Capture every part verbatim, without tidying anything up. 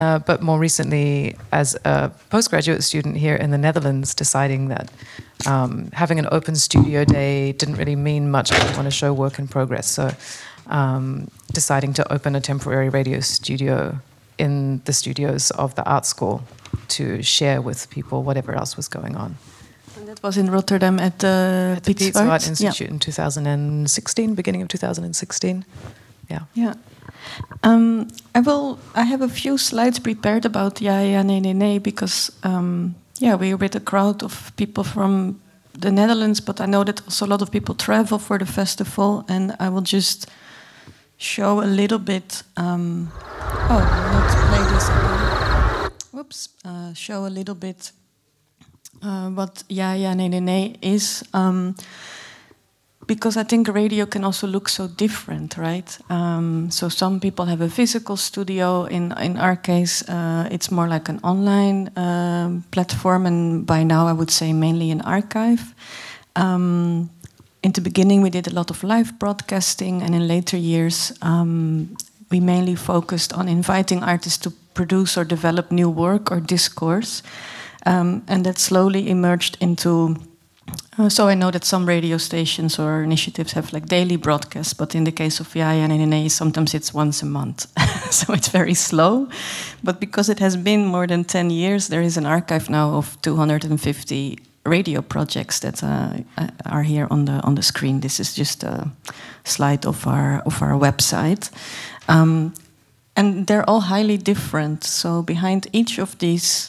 Uh, but more recently, as a postgraduate student here in the Netherlands, deciding that um, having an open studio day didn't really mean much. I didn't want to show work in progress. So um, deciding to open a temporary radio studio in the studios of the art school to share with people whatever else was going on. And that was in Rotterdam at the, at the Piet Zwart Institute yeah. in two thousand sixteen, beginning of two thousand sixteen. Yeah. Yeah. Um, I will. I have a few slides prepared about Ja Ja Nee Nee Nee because um, yeah, we're with a crowd of people from the Netherlands, but I know that also a lot of people travel for the festival, and I will just show a little bit. Um, oh, let's play this again. Whoops. Uh, show a little bit uh, what Ja Ja Nee Nee Nee is. Um, Because I think radio can also look so different, right? Um, so some people have a physical studio. In in our case, uh, it's more like an online um, platform, and by now I would say mainly an archive. Um, in the beginning, we did a lot of live broadcasting, and in later years, um, we mainly focused on inviting artists to produce or develop new work or discourse, um, and that slowly emerged into. Uh, so I know that some radio stations or initiatives have like daily broadcasts, but in the case of Ja Ja Nee Nee Nee, sometimes it's once a month. So it's very slow. But because it has been more than ten years, there is an archive now of two hundred fifty radio projects that uh, are here on the on the screen. This is just a slide of our of our website. Um, and they're all highly different. So behind each of these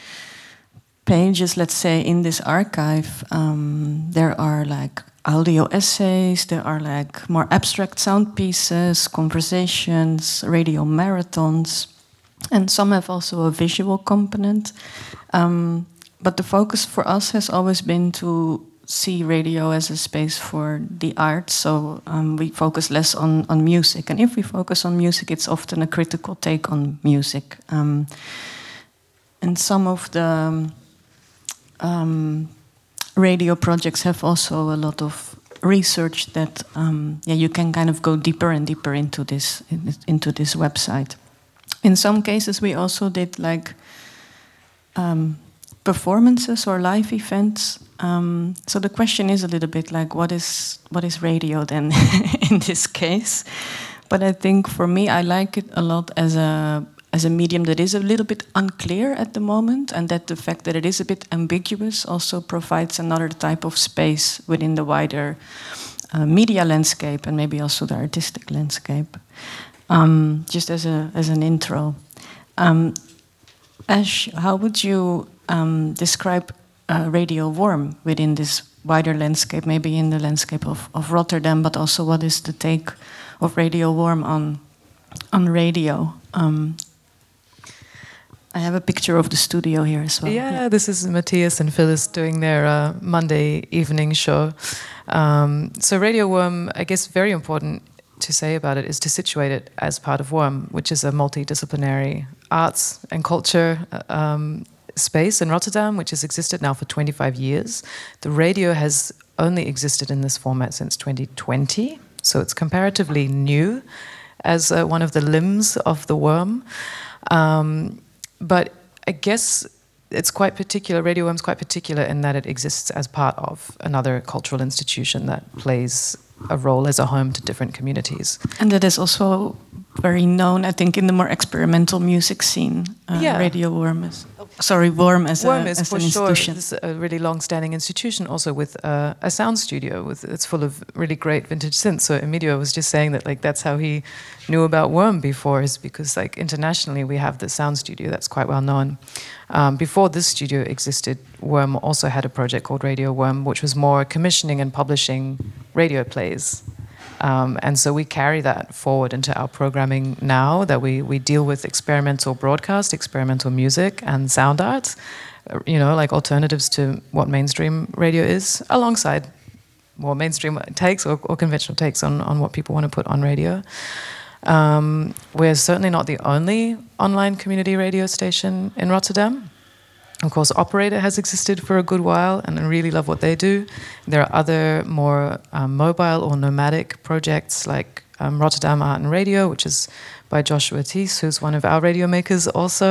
pages, let's say, in this archive, um, there are like audio essays, there are like more abstract sound pieces, conversations, radio marathons, and some have also a visual component. Um, but the focus for us has always been to see radio as a space for the arts, so um, we focus less on, on music. And if we focus on music, it's often a critical take on music. Um, and some of the Um, radio projects have also a lot of research that um, yeah, you can kind of go deeper and deeper into this into this website. In some cases, we also did like um, performances or live events. Um, so the question is a little bit like, what is what is radio then in this case? But I think for me, I like it a lot as a as a medium that is a little bit unclear at the moment, and that the fact that it is a bit ambiguous also provides another type of space within the wider uh, media landscape and maybe also the artistic landscape. Um, just as a as an intro, um, Ash, how would you um, describe uh, Radio Worm within this wider landscape, maybe in the landscape of, of Rotterdam, but also what is the take of Radio Worm on on radio? Um, I have a picture of the studio here as well. Yeah, yeah. This is Matthias and Phyllis doing their uh, Monday evening show. Um, so Radio Worm, I guess very important to say about it is to situate it as part of Worm, which is a multidisciplinary arts and culture um, space in Rotterdam, which has existed now for twenty-five years. The radio has only existed in this format since twenty twenty, so it's comparatively new as uh, one of the limbs of the Worm. Um, But I guess it's quite particular, Radio Worm's quite particular in that it exists as part of another cultural institution that plays a role as a home to different communities. And that is also very known, I think, in the more experimental music scene. Uh, yeah. Radio Worm is... Sorry, Worm as, Worm a, is as for an sure institution. It's a really long-standing institution, also with uh, a sound studio. With it's full of really great vintage synths. So Emilio was just saying that like that's how he knew about Worm before, is because like internationally we have the sound studio that's quite well known. Um, before this studio existed, Worm also had a project called Radio Worm, which was more commissioning and publishing radio plays. Um, and so we carry that forward into our programming now, that we, we deal with experimental broadcast, experimental music, and sound arts, you know, like alternatives to what mainstream radio is, alongside more mainstream takes or, or conventional takes on, on what people want to put on radio. Um, we're certainly not the only online community radio station in Rotterdam. Of course, Operator has existed for a good while, and I really love what they do. There are other more um, mobile or nomadic projects like um, Rotterdam Art and Radio, which is by Joshua Thies, who's one of our radio makers also.